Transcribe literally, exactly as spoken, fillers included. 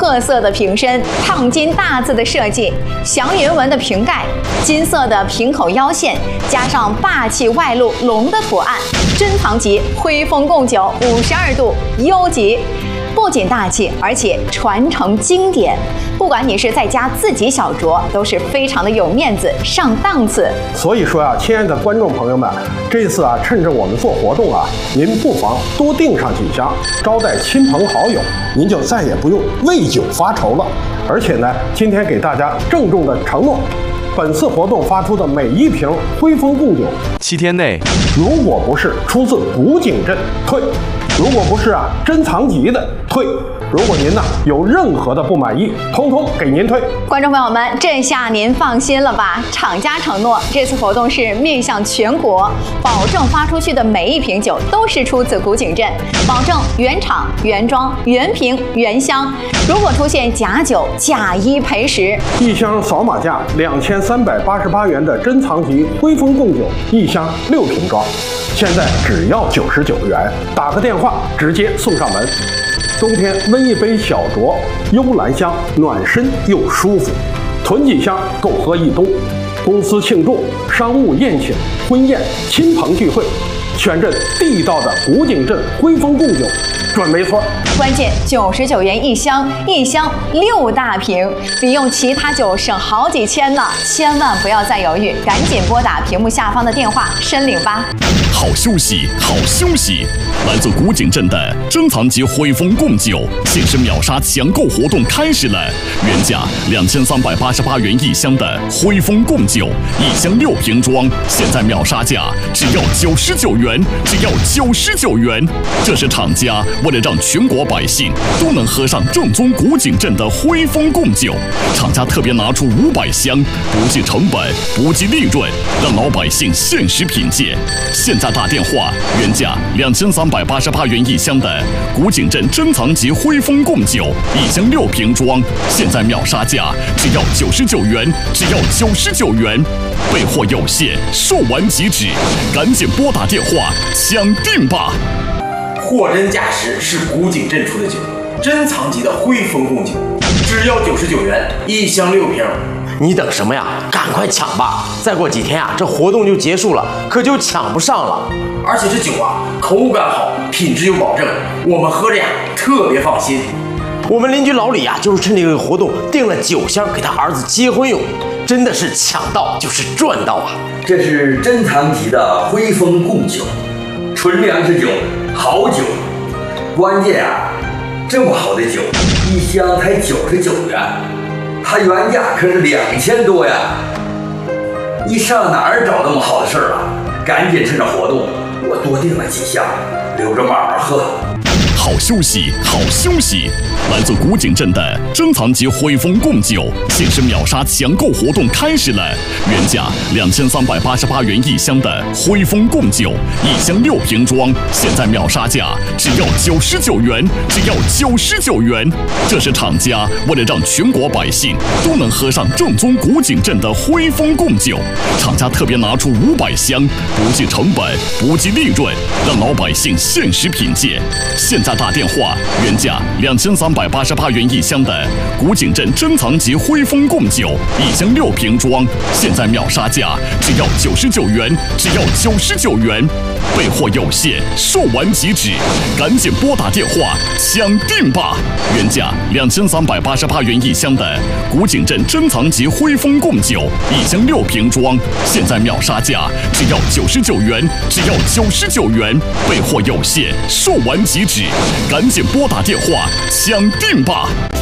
褐色的瓶身，烫金大字的设计，祥云纹的瓶盖，金色的瓶口腰线，加上霸气外露龙的图案，珍藏级徽风贡酒五十二度优级。 不仅大气，而且传承经典。不管你是在家自己小酌，都是非常的有面子、上档次。 所以说啊，亲爱的观众朋友们，这次啊，趁着我们做活动啊，您不妨多订上几箱，招待亲朋好友，您就再也不用为酒发愁了。而且呢，今天给大家郑重的承诺，本次活动发出的每一瓶徽风贡酒， 七天内， 如果不是出自古井镇，退。 如果不是啊，珍藏级的退。如果您呢有任何的不满意，通通给您退。 观众朋友们，这下您放心了吧？厂家承诺，这次活动是面向全国，保证发出去的每一瓶酒都是出自古井镇，保证原厂、原装、原瓶、原箱。如果出现假酒，假一赔十。 一箱扫码价两千三百八十八元的珍藏级徽风贡酒，一箱六瓶装。 现在只要九十九元，打个电话直接送上门。冬天温一杯小酌，幽兰香，暖身又舒服。囤几箱够喝一冬。公司庆祝、商务宴请、婚宴、亲朋聚会，选这地道的古井镇徽风贡酒，准没错。 关键九十九元一箱，一箱六大瓶，比用其他酒省好几千呢！千万不要再犹豫，赶紧拨打屏幕下方的电话申领吧。 好休息，好休息！来自古井镇的珍藏级徽风贡酒限时秒杀抢购活动开始了，原价两千三百八十八元一箱的徽风贡酒，一箱六瓶装，现在秒杀价只要九十九元，只要九十九元。这是厂家为了让全国百姓都能喝上正宗古井镇的徽风贡酒，厂家特别拿出五百箱，不计成本，不计利润，让老百姓限时品鉴。现在 打电话，原价两千三百八十八元一箱的古井镇珍藏级徽风贡酒，一箱六瓶装，现在秒杀价只要九十九元，只要九十九元。备货有限，售完即止，赶紧拨打电话抢订吧！ 货真价实是古井镇出的酒，珍藏级的徽风贡酒，只要九十九元一箱六瓶。 你等什么呀？赶快抢吧！再过几天啊，这活动就结束了，可就抢不上了。 而且这酒啊，口感好，品质有保证，我们喝着呀特别放心。 我们邻居老李呀、啊，就是趁这个活动订了九箱给他儿子结婚用，真的是抢到就是赚到啊！ 这是珍藏级的徽风贡酒，纯粮食酒，好酒。关键啊，这么好的酒，一箱才九十九元。 它原价可是两千多呀！你上哪儿找那么好的事儿啊？赶紧趁着活动，我多订了几箱，留着慢慢喝。 好休息，好休息！来自古井镇的珍藏级徽风贡酒限时秒杀抢购活动开始了，原价两千三百八十八元一箱的徽风贡酒，一箱六瓶装，现在秒杀价只要九十九元，只要九十九元。这是厂家为了让全国百姓都能喝上正宗古井镇的徽风贡酒，厂家特别拿出五百箱，不计成本，不计利润，让老百姓限时品鉴。现在 打电话，原价两千三百八十八元一箱的古井镇珍藏级徽风贡酒，一箱六瓶装，现在秒杀价只要九十九元，只要九十九元。备货有限，售完即止，赶紧拨打电话抢订吧！原价两千三百八十八元一箱的古井镇珍藏级徽风贡酒，一箱六瓶装，现在秒杀价只要九十九元，只要九十九元。备货有限，售完即止。 赶紧拨打电话抢订吧！